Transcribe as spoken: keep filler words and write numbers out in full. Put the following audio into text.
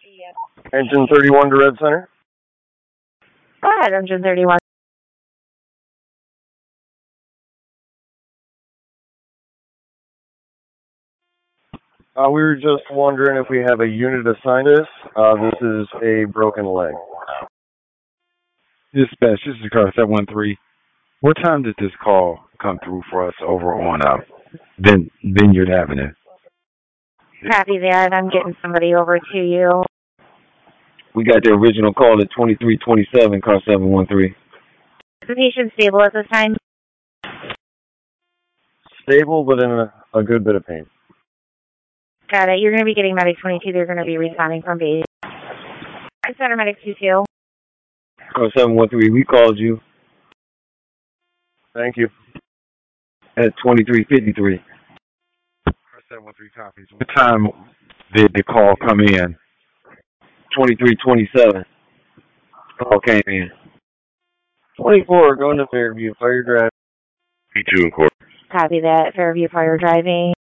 Engine thirty-one to Red Center. Go ahead, Engine thirty-one. Uh, we were just wondering if we have a unit assigned to this. Uh, this is a broken leg. Dispatch, this is car seven one three. What time did this call come through for us over on uh, Vin- Vineyard Avenue? Copy that. I'm getting somebody over to you. We got the original call at twenty-three twenty-seven, car seven one three. Is the patient stable at this time? Stable, but in a, a good bit of pain. Got it. You're going to be getting Medic twenty-two. They're going to be responding from base. Center Medic two two. Car seven one three, we called you Thank you. at twenty-three fifty-three. Car seven one three copies. What time did the call come in? twenty-three twenty-seven. Call came in. twenty-four, going to Fairview, Fire Drive. P two in court. Copy that. Fairview Fire driving.